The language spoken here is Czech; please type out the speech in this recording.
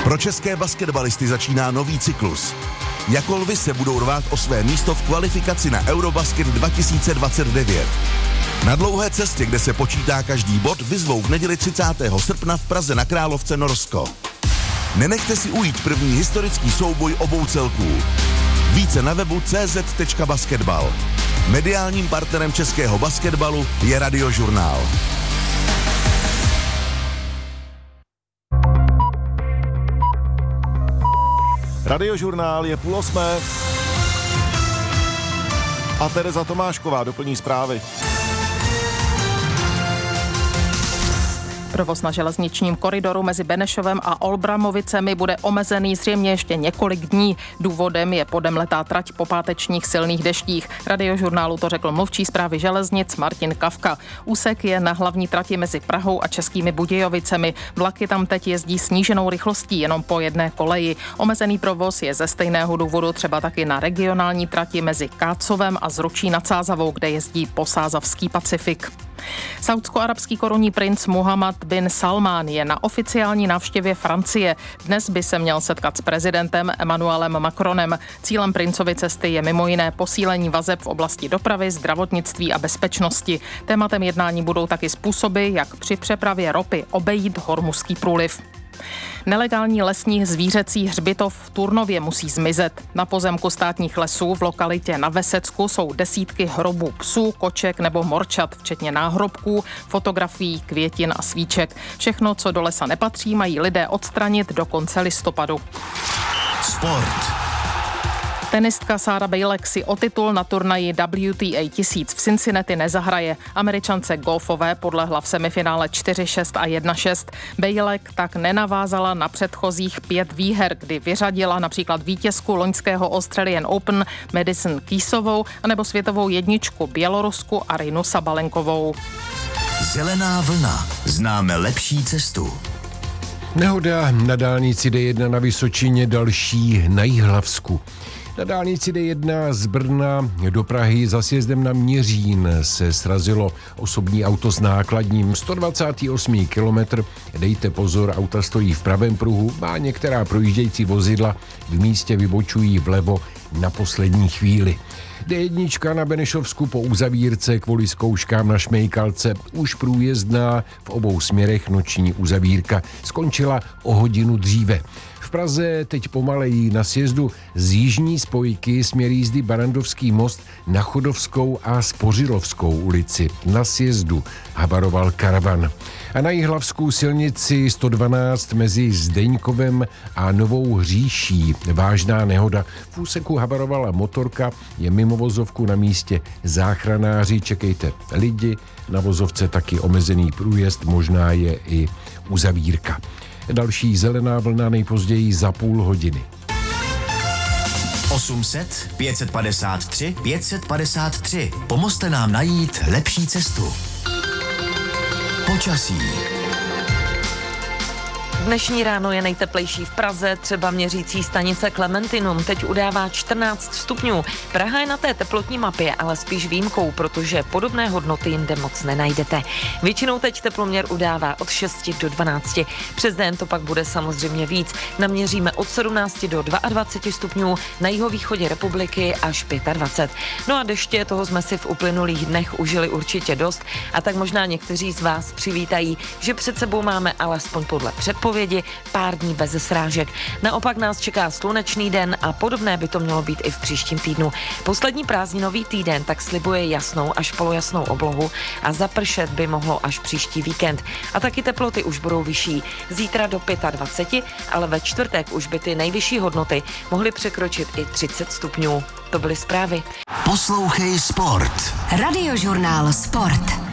Pro české basketbalisty začíná nový cyklus. Jako lvy se budou rvát o své místo v kvalifikaci na Eurobasket 2029. Na dlouhé cestě, kde se počítá každý bod, vyzvou v neděli 30. srpna v Praze na Královce Norsko. Nenechte si ujít první historický souboj obou celků. Více na webu cz.basketbal. Mediálním partnerem českého basketbalu je Radiožurnál. Radiožurnál je 7:30 a Tereza Tomášková doplní zprávy. Provoz na železničním koridoru mezi Benešovem a Olbramovicemi bude omezený zřejmě ještě několik dní. Důvodem je podemletá trať po pátečních silných deštích. Radiožurnálu to řekl mluvčí správy železnic Martin Kafka. Úsek je na hlavní trati mezi Prahou a Českými Budějovicemi. Vlaky tam teď jezdí sníženou rychlostí jenom po jedné koleji. Omezený provoz je ze stejného důvodu třeba taky na regionální trati mezi Kácovem a Zručí nad Sázavou, kde jezdí posázavský Pacifik. Saúdsko-arabský korunní princ Muhammad bin Salmán je na oficiální návštěvě Francie. Dnes by se měl setkat s prezidentem Emmanuelem Macronem. Cílem princovy cesty je mimo jiné posílení vazeb v oblasti dopravy, zdravotnictví a bezpečnosti. Tématem jednání budou taky způsoby, jak při přepravě ropy obejít Hormuzský průliv. Nelegální lesní zvířecí hřbitov v Turnově musí zmizet. Na pozemku státních lesů v lokalitě na Vesecku jsou desítky hrobů psů, koček nebo morčat, včetně náhrobků, fotografií, květin a svíček. Všechno, co do lesa nepatří, mají lidé odstranit do konce listopadu. Sport. Tenistka Sarah Bejlek si o titul na turnaji WTA 1000 v Cincinnati nezahraje. Američance golfové podlehla v semifinále 4-6 a 1-6. Bejlek tak nenavázala na předchozích 5 výher, kdy vyřadila například vítězku loňského Australian Open Madison Keysovou anebo světovou jedničku Bělorusku Arinu Sabalenkovou. Zelená vlna. Známe lepší cestu. Nehoda na dálnici D1 na Vysočině, další na Jihlavsku. Na dálnici D1 z Brna do Prahy za sjezdem na Měřín se srazilo osobní auto s nákladním. 128. kilometr. Dejte pozor, auta stojí v pravém pruhu a některá projíždějící vozidla v místě vybočují vlevo na poslední chvíli. D1 na Benešovsku po uzavírce kvůli zkouškám na Šmejkalce už průjezdná, v obou směrech noční uzavírka skončila o hodinu dříve. V Praze teď pomalejí na sjezdu z jižní spojky směr jízdy Barandovský most na Chodovskou a Spořilovskou ulici. Na sjezdu habaroval karavan. A na Jihlavskou silnici 112 mezi Zdeňkovem a Novou Hříší vážná nehoda. V úseku habarovala motorka, je mimo vozovku na místě záchranáři, čekejte lidi, na vozovce taky omezený průjezd, možná je i uzavírka. Další zelená vlna nejpozději za půl hodiny. 800 553 553. Pomozte nám najít lepší cestu. Počasí. Dnešní ráno je nejteplejší v Praze, třeba měřící stanice Klementinum teď udává 14 stupňů. Praha je na té teplotní mapě, ale spíš výjimkou, protože podobné hodnoty jinde moc nenajdete. Většinou teď teploměr udává od 6 do 12. Přes den to pak bude samozřejmě víc. Naměříme od 17 do 22 stupňů, na jihovýchodě republiky až 25. No a deště, toho jsme si v uplynulých dnech užili určitě dost, a tak možná někteří z vás přivítají, že před sebou máme alespoň podle předpovědi pár dní bez srážek. Naopak nás čeká slunečný den a podobné by to mělo být i v příštím týdnu. Poslední prázdninový týden tak slibuje jasnou až polojasnou oblohu a zapršet by mohlo až příští víkend. A taky teploty už budou vyšší. Zítra do 25, ale ve čtvrtek už by ty nejvyšší hodnoty mohly překročit i 30 stupňů. To byly zprávy. Poslouchej Sport. Radiožurnál Sport.